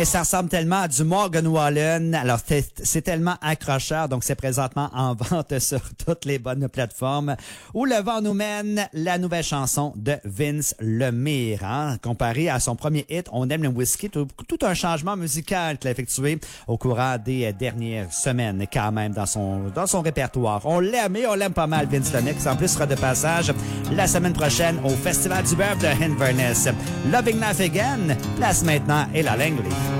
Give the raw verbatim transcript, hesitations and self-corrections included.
Et ça ressemble tellement à du Morgan Wallen. Alors, c'est, c'est tellement accrocheur. Donc, c'est présentement en vente sur toutes les bonnes plateformes. Où le vent nous mène, la nouvelle chanson de Vince Lemire. Hein? Comparé à son premier hit, On aime le whisky, tout, tout un changement musical qu'il a effectué au courant des dernières semaines, quand même, dans son, dans son répertoire. On l'aime et on l'aime pas mal, Vince Lemire, qui en plus sera de passage la semaine prochaine au Festival du Bœuf de Inverness. Loving Life Again, place maintenant et la Langley.